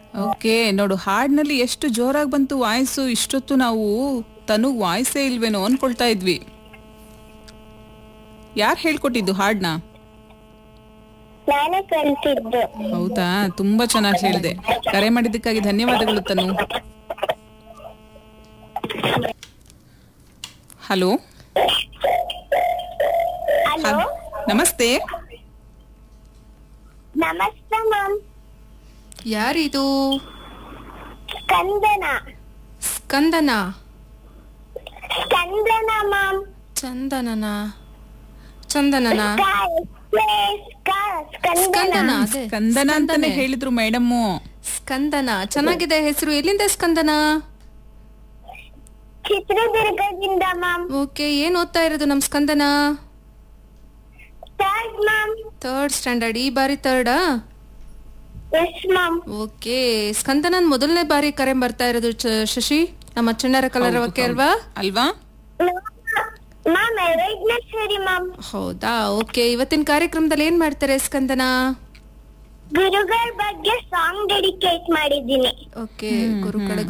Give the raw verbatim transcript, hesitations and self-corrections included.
Okay ನೋಡು, ಹಾಡ್ನಲ್ಲಿ ಎಷ್ಟು ಜೋರಾಗಿ ಬಂತು ವಾಯ್ಸು. ಇಷ್ಟೊತ್ತು ನಾವು ತನು ವಾಯ್ಸೇ ಇಲ್ವೇನೋ ಅನ್ಕೊಳ್ತಾ ಇದ್ವಿ. ಯಾರು ಹೇಳ್ಕೊಟ್ಟಿದ್ದು ಹಾಡ್ನ? ನಾನೇ ಕಲಿತಿದ್ದು. ಹೌದಾ, ತುಂಬಾ ಚೆನ್ನಾಗಿ ಹೇಳಿದೆ. ಕರೆ ಮಾಡಿದ್ದಕ್ಕಾಗಿ ಧನ್ಯವಾದಗಳು ತನು. ಹಲೋ ಹಲೋ, ನಮಸ್ತೆ. ನಮಸ್ತೆ ಮ್ಯಾಮ್. ಯಾರಿದು? ಸ್ಕಂದನ. ಸ್ಕಂದನ ಸ್ಕಂದನ ಮ್ಯಾಮ್. ಚಂದನನ ಚಂದನನ ಸ್ಕಂದನ. ಸ್ಕಂದನ ಅದೇ ಸ್ಕಂದನ ಅಂತಾನೆ ಹೇಳಿದ್ರು ಮೇಡಮ್ಮು. ಸ್ಕಂದನ ಚೆನ್ನಾಗಿದೆ ಹೆಸರು. ಎಲ್ಲಿಂದ ಸ್ಕಂದನ? ಚಿತ್ರದುರ್ಗದಿಂದ ಮ್ಯಾಮ್. ಓಕೆ, ಏನ್ ಓದ್ತಾ ಇರೋದು ನಮ್ ಸ್ಕಂದನ? Third ma'am. Third standard. ಈ ಬಾರಿ ಥರ್ಡಾ? Yes ma'am. ಓಕೆ, ಸ್ಕಂದನನ್ ಮೊದಲನೇ ಬಾರಿ ಕರೆ ಬರ್ತಾ ಇರೋದು ಚ- ಶಶಿ ನಮ್ಮ ಚಿಣ್ಣರ ಕಲರವಕ್ಕೆ ಅಲ್ವಾ? ಅಲ್ವಾ? ಮ್ಯಾಮ್ ಎರಡನೇ ಸರಿ ಮ್ಯಾಮ್. ಹೌದಾ, ಓಕೆ. ಇವತ್ತಿನ ಕಾರ್ಯಕ್ರಮದಲ್ಲಿ ಏನ್ ಮಾಡ್ತಾರೆ ಸ್ಕಂದನ? ಗುರುಗಳ ಬಗ್ಗೆ ಸಾಂಗ್ ಡೆಡಿಕೇಟ್ ಮಾಡಿದ್ದೀನಿ. ಓಕೆ, ಗುರುಗಳ